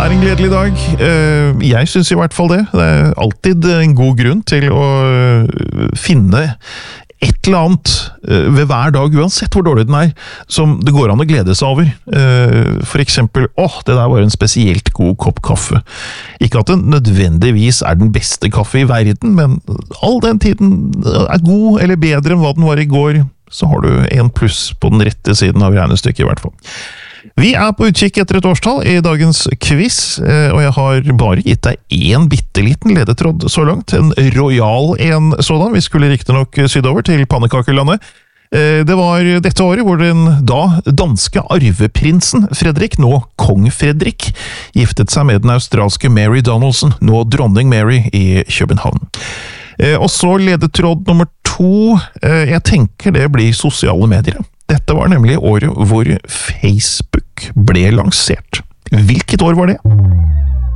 er en gledelig dag. Jeg synes i hvert fall det. Det er alltid en god grunn til å finne et eller annet ved hver dag, uansett hvor dårlig den er, som det går an å glede seg over. For eksempel, det der var en spesielt god kopp kaffe. Ikke at den nødvendigvis er den beste kaffe i verden, men all den tiden er god eller bedre enn hva den var i går, så har du en pluss på den rette siden av regnestykket i hvert fall. Vi er på utkikk etter et årstall i dagens quiz, og jeg har bare gitt deg en bitteliten ledetråd så langt, en royal en sådan. Vi skulle riktignok sydover til pannekakelandet. Det var dette året hvor den da danske arveprinsen Fredrik, nå kong Fredrik, giftet seg med den australske Mary Donaldson, nå dronning Mary i København. Og så ledetråd nummer 2, jeg tenker det blir sosiale medier. Dette var nemlig året hvor Facebook ble lansert. Hvilket år var det?